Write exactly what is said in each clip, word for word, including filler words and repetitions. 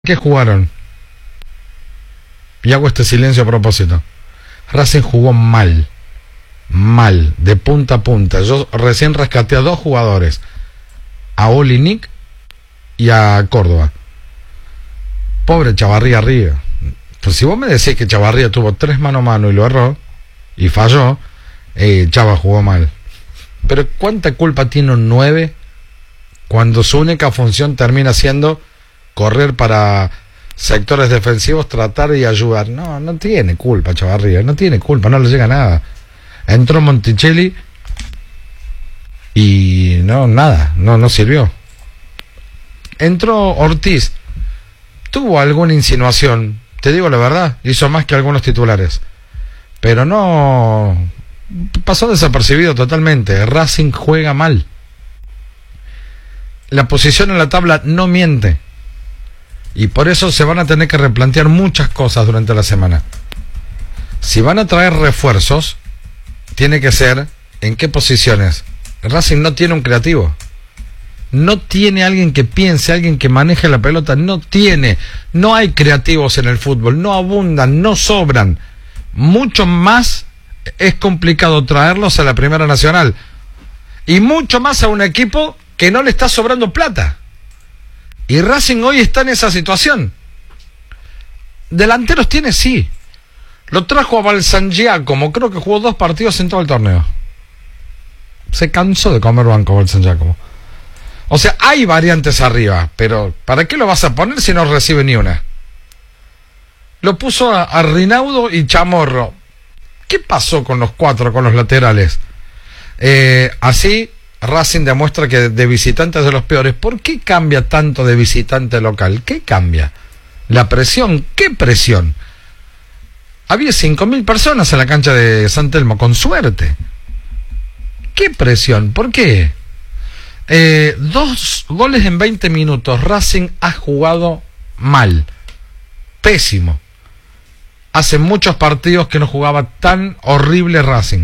¿Qué jugaron? Y hago este silencio a propósito. Racing jugó mal. Mal. De punta a punta. Yo recién rescaté a dos jugadores. A Olinik y a Córdoba. Pobre Chavarría arriba. Pues si vos me decís que Chavarría tuvo tres mano a mano y lo erró, y falló, eh, Chava jugó mal. Pero ¿cuánta culpa tiene un nueve cuando su única función termina siendo correr para sectores defensivos, tratar y ayudar? No, no tiene culpa Chavarría, no tiene culpa, no le llega nada. Entró Monticelli y no, nada, no, no sirvió. Entró Ortiz, tuvo alguna insinuación, te digo la verdad, hizo más que algunos titulares, pero no, pasó desapercibido totalmente. Racing juega mal. La posición en la tabla no miente. Y por eso se van a tener que replantear muchas cosas durante la semana. Si van a traer refuerzos, tiene que ser en qué posiciones. Racing no tiene un creativo. No tiene alguien que piense, alguien que maneje la pelota. No tiene. No hay creativos en el fútbol. No abundan, no sobran. Mucho más es complicado traerlos a la Primera Nacional. Y mucho más a un equipo que no le está sobrando plata. Y Racing hoy está en esa situación. Delanteros tiene, sí. Lo trajo a Valsangiacomo, creo que jugó dos partidos en todo el torneo. Se cansó de comer banco Valsangiacomo. O sea, hay variantes arriba, pero ¿para qué lo vas a poner si no recibe ni una? Lo puso a, a Rinaudo y Chamorro. ¿Qué pasó con los cuatro, con los laterales? Eh, así... Racing demuestra que de visitante es de los peores. ¿Por qué cambia tanto de visitante local? ¿Qué cambia? La presión. ¿Qué presión? Había cinco mil personas en la cancha de San Telmo, con suerte. ¿Qué presión? ¿Por qué? Eh, dos goles en veinte minutos. Racing ha jugado mal. Pésimo. Hace muchos partidos que no jugaba tan horrible Racing.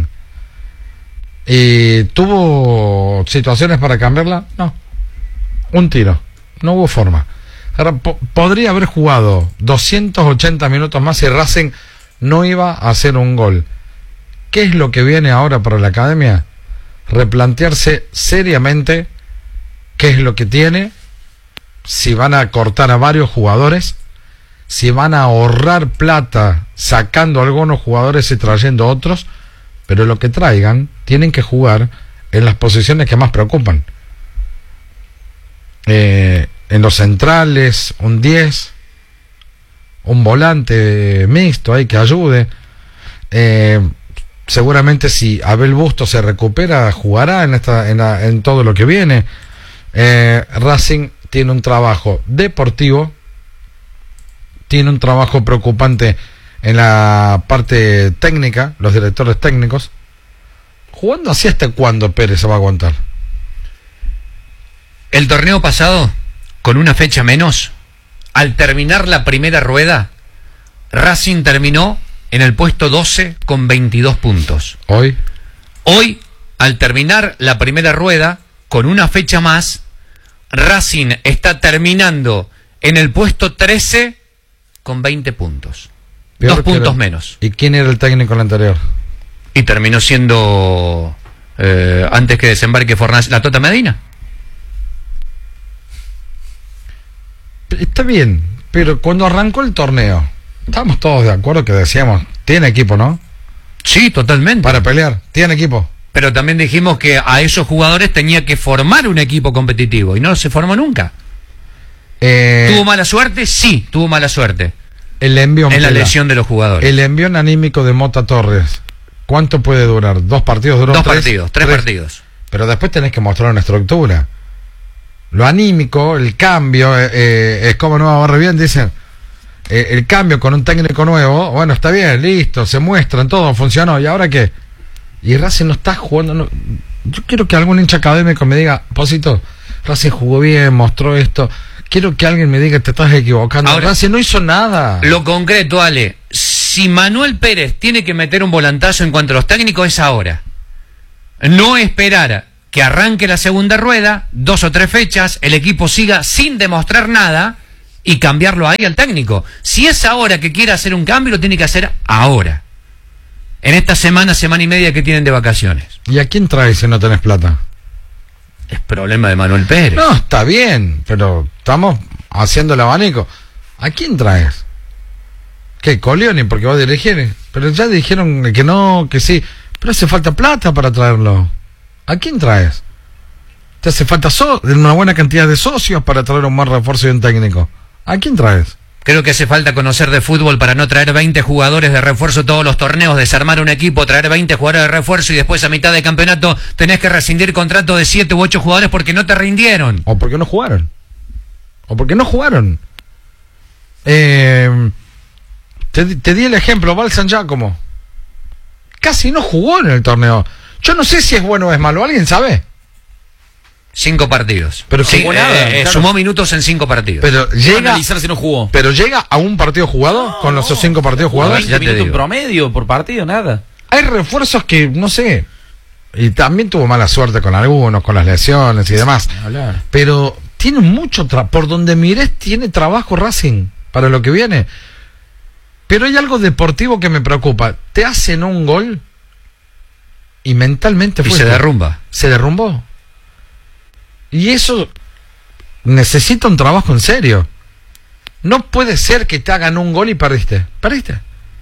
¿Y tuvo situaciones para cambiarla? No. Un tiro. No hubo forma. Podría haber jugado doscientos ochenta minutos más y Racing no iba a hacer un gol. ¿Qué es lo que viene ahora para la academia? Replantearse seriamente qué es lo que tiene, si van a cortar a varios jugadores, si van a ahorrar plata sacando a algunos jugadores y trayendo otros. Pero lo que traigan, tienen que jugar en las posiciones que más preocupan. Eh, en los centrales, un diez, un volante mixto ahí que ayude. Eh, seguramente si Abel Bustos se recupera, jugará en, esta, en, la, en todo lo que viene. Eh, Racing tiene un trabajo deportivo, tiene un trabajo preocupante en la parte técnica, los directores técnicos. ¿Jugando así hasta cuándo Pérez se va a aguantar? El torneo pasado, con una fecha menos, al terminar la primera rueda, Racing terminó en el puesto doce con veintidós puntos. Hoy, Hoy, al terminar la primera rueda, con una fecha más, Racing está terminando en el puesto trece con veinte puntos. Peor Dos puntos era, menos. ¿Y quién era el técnico en el anterior? Y terminó siendo, eh, antes que desembarque Fornás, la Tota Medina. Está bien, pero cuando arrancó el torneo, estábamos todos de acuerdo que decíamos, tiene equipo, ¿no? Sí, totalmente. Para pelear, tiene equipo. Pero también dijimos que a esos jugadores tenía que formar un equipo competitivo, y no se formó nunca. Eh, ¿Tuvo mala suerte? Sí, tuvo mala suerte. El envión en la lesión de los jugadores. El envión anímico de Mota Torres, ¿cuánto puede durar? ¿Dos partidos duró? Dos tres, partidos, tres, tres partidos. Pero después tenés que mostrar una estructura. Lo anímico, el cambio, eh, eh, es como Nueva Barra bien, dicen, eh, el cambio con un técnico nuevo, bueno, está bien, listo, se muestran, todo funcionó, ¿y ahora qué? Y Racing no está jugando, no, yo quiero que algún hincha académico me diga, Posito, Racing jugó bien, mostró esto. Quiero que alguien me diga, te estás equivocando. Ahora, Racing no hizo nada. Lo concreto, Ale, si Manuel Pérez tiene que meter un volantazo en cuanto a los técnicos, es ahora. No esperar que arranque la segunda rueda, dos o tres fechas, el equipo siga sin demostrar nada y cambiarlo ahí al técnico. Si es ahora que quiere hacer un cambio, lo tiene que hacer ahora. En esta semana, semana y media que tienen de vacaciones. ¿Y a quién traes si no tenés plata? Es problema de Manuel Pérez. No, está bien, pero estamos haciendo el abanico. ¿A quién traes? ¿Qué? Colioni, porque va a dirigir. Pero ya dijeron que no, que sí. Pero hace falta plata para traerlo. ¿A quién traes? Te hace falta so una buena cantidad de socios para traer un buen refuerzo y un técnico. ¿A quién traes? Creo que hace falta conocer de fútbol para no traer veinte jugadores de refuerzo todos los torneos, desarmar un equipo, traer veinte jugadores de refuerzo y después a mitad de campeonato tenés que rescindir contrato de siete u ocho jugadores porque no te rindieron. O porque no jugaron. O porque no jugaron. Eh, te, te di el ejemplo, Val San Giacomo. Casi no jugó en el torneo. Yo no sé si es bueno o es malo, ¿alguien sabe? Cinco partidos. Pero sí, jugó eh, nada, eh, claro. Sumó minutos en cinco partidos. Pero llega, analizar si no jugó. pero llega a un partido jugado no, con los no, cinco partidos jugados. veinte ya te minutos digo. promedio por partido, nada. Hay refuerzos que, no sé, y también tuvo mala suerte con algunos, con las lesiones y demás. Hablar. Pero tiene mucho, tra por donde mires, tiene trabajo Racing para lo que viene. Pero hay algo deportivo que me preocupa. Te hacen un gol y mentalmente y fuiste. se derrumba. Se derrumbó. Y eso necesita un trabajo en serio. No puede ser que te hagan un gol y perdiste. Perdiste.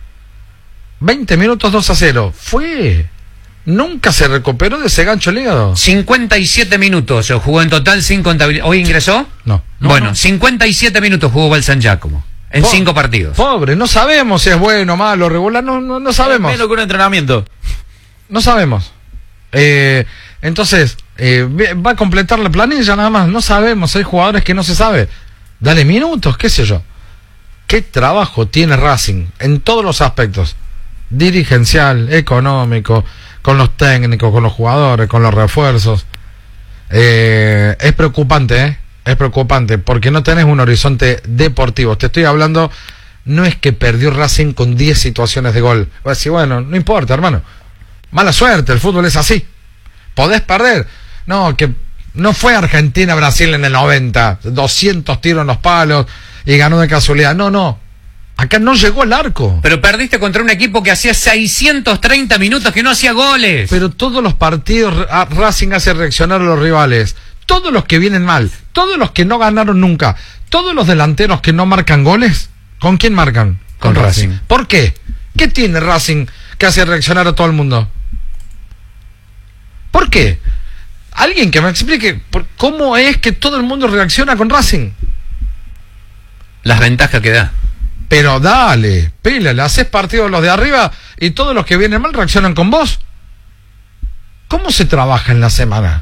veinte minutos dos a cero. Fue. Nunca se recuperó de ese gancho al hígado. cincuenta y siete minutos jugó en total sin contabilidad. ¿Hoy ingresó? No. no bueno, no. cincuenta y siete minutos jugó Val San Giacomo. En Po cinco partidos. Pobre, no sabemos si es bueno, malo, regular. No, no, no sabemos. Menos que un entrenamiento. No sabemos. Eh, entonces, eh, va a completar la planilla nada más. No sabemos, hay jugadores que no se sabe. Dale minutos, qué sé yo. ¿Qué trabajo tiene Racing en todos los aspectos? Dirigencial, económico, con los técnicos, con los jugadores, con los refuerzos. Eh, es preocupante, ¿eh? Es preocupante, porque no tenés un horizonte deportivo. Te estoy hablando, no es que perdió Racing con diez situaciones de gol. Vas a decir, bueno, no importa, hermano. Mala suerte, el fútbol es así. Podés perder. No, que no fue Argentina-Brasil en el noventa, doscientos tiros en los palos y ganó de casualidad. No, no. Acá no llegó el arco. Pero perdiste contra un equipo que hacía seiscientos treinta minutos que no hacía goles. Pero todos los partidos Racing hace reaccionar a los rivales. Todos los que vienen mal, todos los que no ganaron nunca, todos los delanteros que no marcan goles, ¿con quién marcan? Con, Con Racing. Racing. ¿Por qué? ¿Qué tiene Racing que hace reaccionar a todo el mundo? ¿Por qué? Alguien que me explique cómo es que todo el mundo reacciona con Racing. Las ventajas que da. Pero dale, pélale, haces partidos los de arriba y todos los que vienen mal reaccionan con vos. ¿Cómo se trabaja en la semana?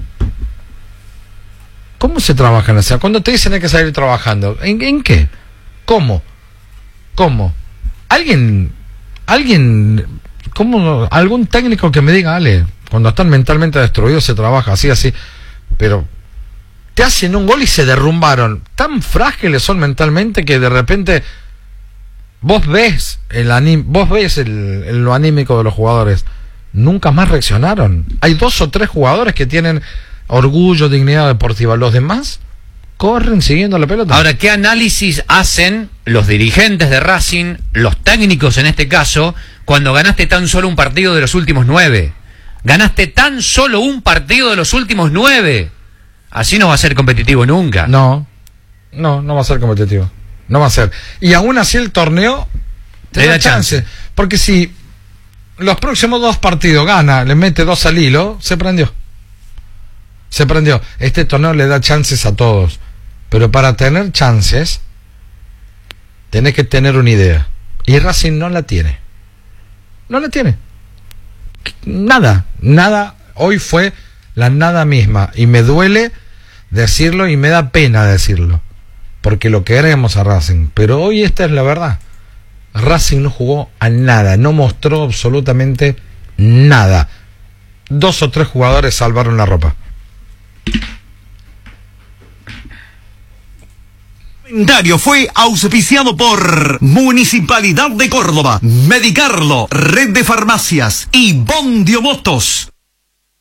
¿Cómo se trabaja en la semana? Cuando te dicen hay que salir trabajando, ¿en, en qué? ¿Cómo? ¿Cómo? ¿Alguien, alguien, cómo, algún técnico que me diga, Ale, cuando están mentalmente destruidos se trabaja así, así, pero te hacen un gol y se derrumbaron. Tan frágiles son mentalmente que de repente vos ves el anim, vos ves el, el, lo anímico de los jugadores. Nunca más reaccionaron. Hay dos o tres jugadores que tienen orgullo, dignidad deportiva. Los demás corren siguiendo la pelota. Ahora, ¿qué análisis hacen los dirigentes de Racing, los técnicos en este caso, cuando ganaste tan solo un partido de los últimos nueve? Ganaste tan solo un partido de los últimos nueve. Así no va a ser competitivo nunca. No, no, no va a ser competitivo. No va a ser. Y aún así el torneo te Le da da chance. chance. Porque si los próximos dos partidos gana, le mete dos al hilo, se prendió. Se prendió. Este torneo le da chances a todos. Pero para tener chances, tenés que tener una idea. Y Racing no la tiene. No la tiene. Nada, nada. Hoy fue la nada misma. Y me duele decirlo y me da pena decirlo. Porque lo queremos a Racing. Pero hoy esta es la verdad. Racing no jugó a nada. No mostró absolutamente nada. Dos o tres jugadores salvaron la ropa. El comentario fue auspiciado por Municipalidad de Córdoba, Medicarlo, Red de Farmacias y Bondio Motos.